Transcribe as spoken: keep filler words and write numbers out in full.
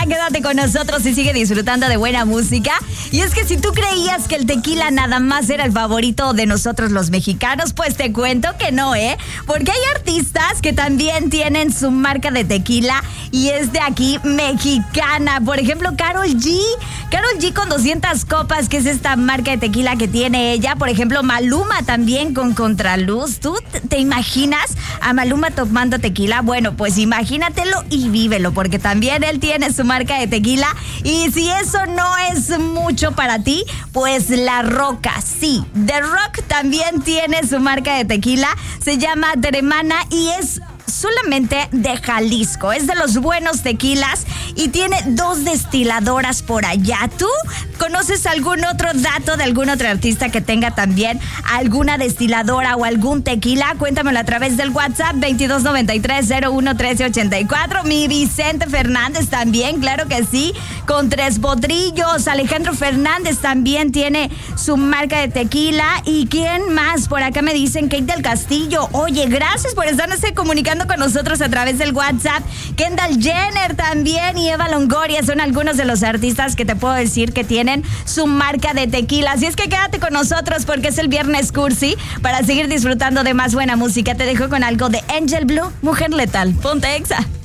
quédate con nosotros y sigue disfrutando de buena música. Y es que si tú creías que el tequila nada más era el favorito de nosotros los mexicanos, pues te cuento que no, ¿eh? Porque hay artistas que también tienen su marca de tequila y es de aquí, mexicana. Por ejemplo, Karol G. Karol G con doscientas copas, que es esta marca de tequila que tiene ella. Por ejemplo, Maluma también con Contraluz. ¿Tú te imaginas a Maluma tomando tequila? Bueno, pues imagínatelo y vívelo, porque también él tiene su marca de tequila. Y si eso no es mucho para ti, pues La Roca, sí. The Rock también tiene su marca de tequila. Se llama Teremana y es solamente de Jalisco. Es de los buenos tequilas y tiene dos destiladoras por allá. ¿Tú conoces algún otro dato de algún otro artista que tenga también alguna destiladora o algún tequila? Cuéntamelo a través del WhatsApp veintidós noventa y tres cero uno trece ochenta y cuatro. Mi Vicente Fernández también, claro que sí, con Tres Potrillos. Alejandro Fernández también tiene su marca de tequila. ¿Y quién más? Por acá me dicen Kate del Castillo. Oye, gracias por estarse comunicando con nosotros a través del WhatsApp. Kendall Jenner también y Eva Longoria son algunos de los artistas que te puedo decir que tienen su marca de tequila. Así es que quédate con nosotros porque es el viernes cursi para seguir disfrutando de más buena música. Te dejo con algo de Angel Blue, Mujer Letal. Ponte Exa.